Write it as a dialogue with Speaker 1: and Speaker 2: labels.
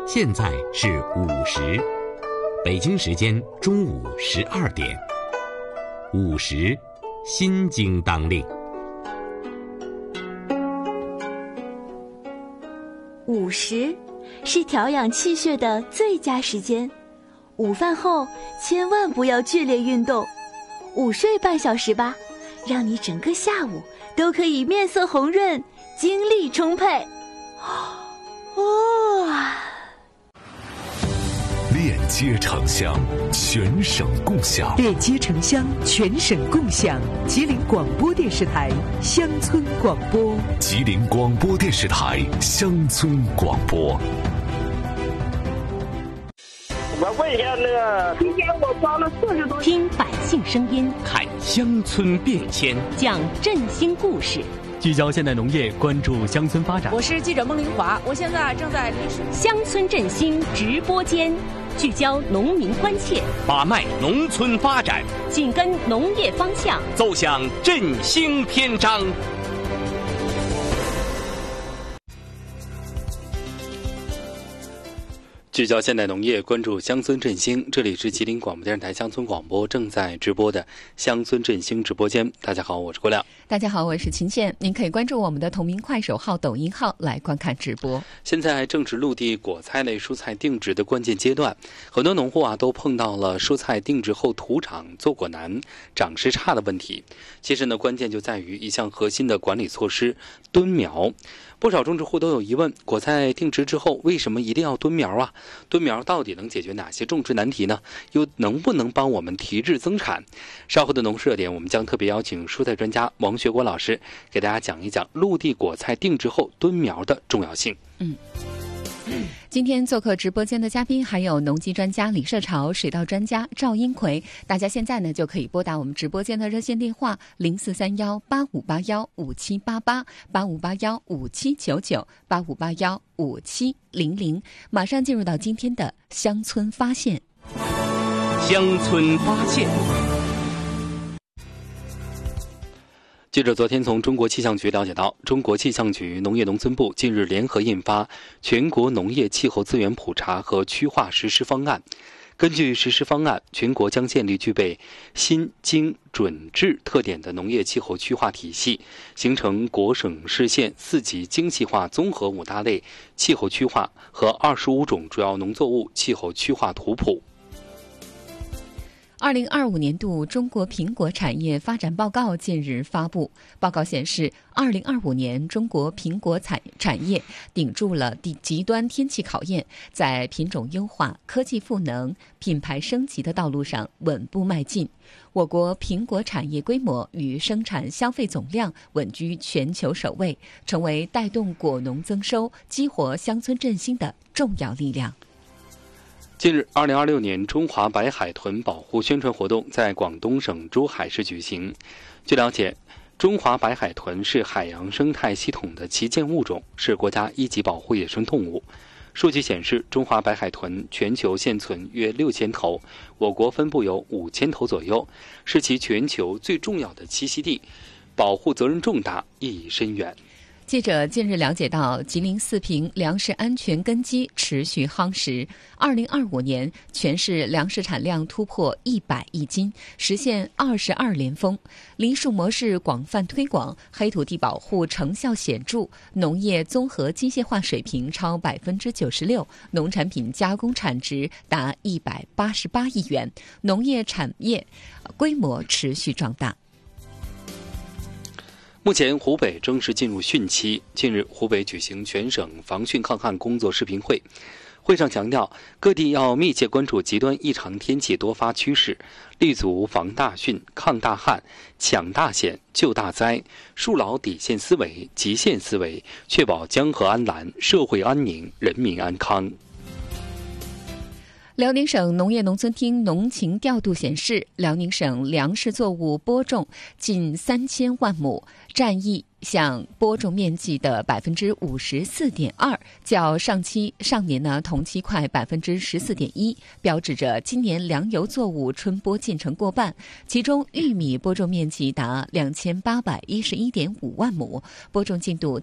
Speaker 1: 现在是午时，北京时间中午12点。午时，心经当令。
Speaker 2: 午时是调养气血的最佳时间，午饭后千万不要剧烈运动，午睡半小时吧，让你整个下午都可以面色红润，精力充沛。
Speaker 3: 链接城乡，全省共享。
Speaker 4: 链接城乡，全省共享。吉林广播电视台乡村广播。
Speaker 3: 吉林广播电视台乡村广播。
Speaker 5: 我问一下那个，今天我装了40多。
Speaker 6: 听百姓声音，
Speaker 1: 看乡村变迁，
Speaker 6: 讲振兴故事，
Speaker 7: 聚焦现代农业，关注乡村发展。
Speaker 8: 我是记者孟玲华，我现在正在历史
Speaker 6: 乡村振兴直播间，聚焦农民关切，
Speaker 1: 把脉农村发展，
Speaker 6: 紧跟农业方向，
Speaker 1: 奏响振兴篇章。
Speaker 7: 聚焦现代农业，关注乡村振兴。这里是吉林广播电视台乡村广播正在直播的乡村振兴直播间。大家好，我是郭亮。
Speaker 9: 大家好，我是秦倩。您可以关注我们的同名快手号、抖音号来观看直播。
Speaker 7: 现在正值陆地果菜类蔬菜定植的关键阶段，很多农户都碰到了蔬菜定植后土长、坐果难、长势差的问题。其实呢，关键就在于一项核心的管理措施——蹲苗。不少种植户都有疑问：果菜定植之后，为什么一定要蹲苗啊？蹲苗到底能解决哪些种植难题呢？又能不能帮我们提质增产？稍后的农事热点，我们将特别邀请蔬菜专家王学国老师给大家讲一讲陆地果菜定植后蹲苗的重要性。
Speaker 9: 今天做客直播间的嘉宾还有农机专家李社潮、水稻专家赵英奎。大家现在呢就可以拨打我们直播间的热线电话0431-8581-5788、8581-5799、8581-5700，马上进入到今天的乡村发现。
Speaker 1: 乡村发现。
Speaker 7: 记者昨天从中国气象局了解到，中国气象局、农业农村部近日联合印发《全国农业气候资源普查和区划实施方案》。根据实施方案，全国将建立具备新、精、准、质特点的农业气候区划体系，形成国省市县4级精细化综合5大类气候区划和25种主要农作物气候区划图谱。
Speaker 9: 2025年度中国苹果产业发展报告近日发布。报告显示，2025年中国苹果产业顶住了极端天气考验，在品种优化、科技赋能、品牌升级的道路上稳步迈进。我国苹果产业规模与生产消费总量稳居全球首位，成为带动果农增收、激活乡村振兴的重要力量。
Speaker 7: 近日，2026年中华白海豚保护宣传活动在广东省珠海市举行。据了解，中华白海豚是海洋生态系统的旗舰物种，是国家1级保护野生动物。数据显示，中华白海豚全球现存约6000头，我国分布有5000头左右，是其全球最重要的栖息地，保护责任重大，意义深远。
Speaker 9: 记者近日了解到，吉林四平粮食安全根基持续夯实。2025年，全市粮食产量突破100亿斤，实现22连丰。梨树模式广泛推广，黑土地保护成效显著，农业综合机械化水平超96%，农产品加工产值达188亿元，农业产业规模持续壮大。
Speaker 7: 目前，湖北正式进入汛期。近日，湖北举行全省防汛抗旱工作视频会，会上强调，各地要密切关注极端异常天气多发趋势，立足防大汛、抗大旱、抢大险、救大灾，树牢底线思维、极限思维，确保江河安澜、社会安宁、人民安康。
Speaker 9: 辽宁省农业农村厅农情调度显示，辽宁省粮食作物播种近3000万亩，占意向播种面积的54.2%，较上年同期快14.1%，标志着今年粮油作物春播进程过半。其中，玉米播种面积达2811.5万亩，播种进度